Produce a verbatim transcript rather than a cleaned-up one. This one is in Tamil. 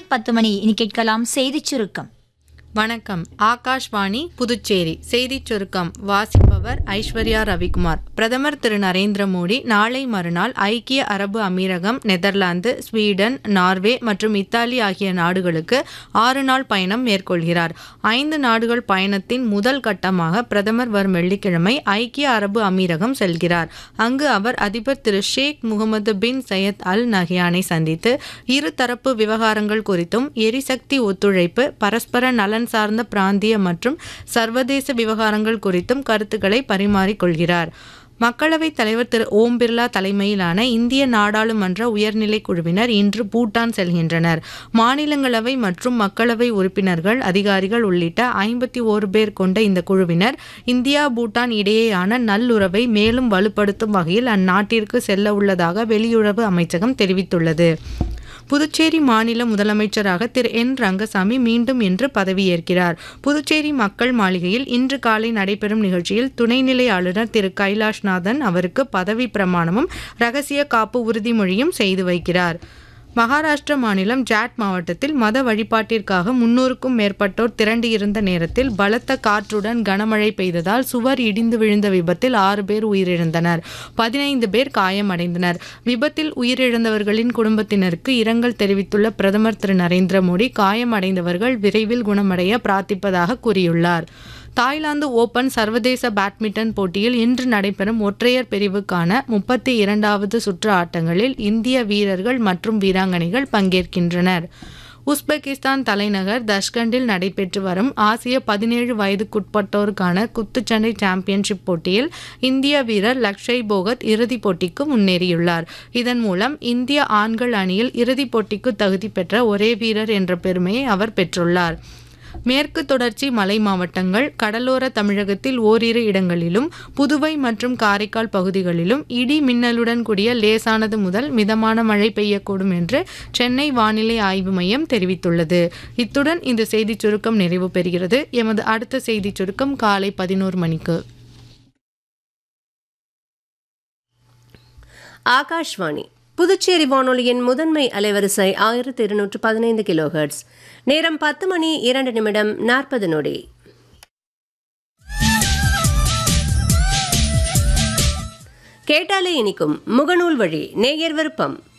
பத்து மணி இனி கேட்கலாம் செய்திச் சுருக்கம். வணக்கம். ஆகாஷ்வாணி புதுச்சேரி செய்திச் சுருக்கம் வாசிப்பவர் ஐஸ்வர்யா ரவிக்குமார். பிரதமர் திரு நரேந்திர மோடி நாளை மறுநாள் ஐக்கிய அரபு அமீரகம், நெதர்லாந்து, ஸ்வீடன், நார்வே மற்றும் இத்தாலி ஆகிய நாடுகளுக்கு ஆறு நாள் பயணம் மேற்கொள்கிறார். ஐந்து நாடுகள் பயணத்தின் முதல் கட்டமாக பிரதமர் வரும் வெள்ளிக்கிழமை ஐக்கிய அரபு அமீரகம் செல்கிறார். அங்கு அவர் அதிபர் திரு ஷேக் முகமது பின் சையத் அல் நஹ்யானை சந்தித்து இருதரப்பு விவகாரங்கள் குறித்தும் எரிசக்தி ஒத்துழைப்பு, பரஸ்பர நலன் சார்ந்த பிராந்திய மற்றும் சர்வதேச விவகாரங்கள் குறித்தும் கருத்துக்களை பரிமாறிக்கொள்கிறார். மக்களவைத் தலைவர் திரு ஓம் பிர்லா தலைமையிலான இந்திய நாடாளுமன்ற உயர்நிலை குழுவினர் இன்று பூட்டான் செல்கின்றனர். மாநிலங்களவை மற்றும் மக்களவை உறுப்பினர்கள், அதிகாரிகள் உள்ளிட்ட ஐம்பத்தி ஓரு பேர் கொண்ட இந்த குழுவினர் இந்தியா பூட்டான் இடையேயான நல்லுறவை மேலும் வலுப்படுத்தும் வகையில் அந்நாட்டிற்கு செல்ல உள்ளதாக வெளியுறவு அமைச்சகம் தெரிவித்துள்ளது. புதுச்சேரி மாநில முதலமைச்சராக திரு என் ரங்கசாமி மீண்டும் இன்று பதவியேற்கிறார். புதுச்சேரி மக்கள் மாளிகையில் இன்று காலை நடைபெறும் நிகழ்ச்சியில் துணைநிலை ஆளுநர் திரு கைலாஷ்நாதன் அவருக்கு பதவி பிரமாணமும் ரகசிய காப்பு உறுதிமொழியும் செய்து வைக்கிறார். மகாராஷ்டிர மாநிலம் ஜாட் மாவட்டத்தில் மத வழிபாட்டிற்காக முன்னூறுக்கும் மேற்பட்டோர் திரண்டிருந்த நேரத்தில் பலத்த காற்றுடன் கனமழை பெய்ததால் சுவர் இடிந்து விழுந்த விபத்தில் ஆறு பேர் உயிரிழந்தனர். பதினைந்து பேர் காயமடைந்தனர். விபத்தில் உயிரிழந்தவர்களின் குடும்பத்தினருக்கு இரங்கல் தெரிவித்துள்ள பிரதமர் திரு நரேந்திர மோடி காயமடைந்தவர்கள் விரைவில் குணமடைய பிரார்த்திப்பதாக கூறியுள்ளார். தாய்லாந்து ஓபன் சர்வதேச பேட்மிண்டன் போட்டியில் இன்று நடைபெறும் ஒற்றையர் பிரிவுக்கான முப்பத்தி இரண்டாவது சுற்று ஆட்டங்களில் இந்திய வீரர்கள் மற்றும் வீராங்கனைகள் பங்கேற்கின்றனர். உஸ்பெகிஸ்தான் தலைநகர் தஷ்கண்டில் நடைபெற்று வரும் ஆசிய பதினேழு வயதுக்குட்பட்டோருக்கான குத்துச்சண்டை சாம்பியன்ஷிப் போட்டியில் இந்திய வீரர் லக்ஷய் போகத் இறுதிப் போட்டிக்கு முன்னேறியுள்ளார். இதன் மூலம் இந்திய ஆண்கள் அணியில் இறுதிப் போட்டிக்கு தகுதி பெற்ற ஒரே வீரர் என்ற பெருமையை அவர் பெற்றுள்ளார். மேற்கு தொடர்ச்சி மலை மாவட்டங்கள், கடலோர தமிழகத்தில் ஓரிரு இடங்களிலும், புதுவை மற்றும் காரைக்கால் பகுதிகளிலும் இடி மின்னலுடன் கூடிய லேசானது முதல் மிதமான மழை பெய்யக்கூடும் என்று சென்னை வானிலை ஆய்வு மையம் தெரிவித்துள்ளது. இத்துடன் இந்த செய்திச் சுருக்கம் நிறைவு பெறுகிறது. எமது அடுத்த செய்திச் சுருக்கம் காலை பதினோரு மணிக்கு. ஆகாஷ்வாணி புதுச்சேரி வானொலியின் முதன்மை அலைவரிசை ஆயிரத்தி இருநூற்று பதினைந்து கிலோ ஹெர்ட்ஸ். நேரம் பத்து மணி இரண்டு நிமிடம் நாற்பது நொடி. கேட்டாலே இனிக்கும் முகநூல் வழி நேயர் விருப்பம்.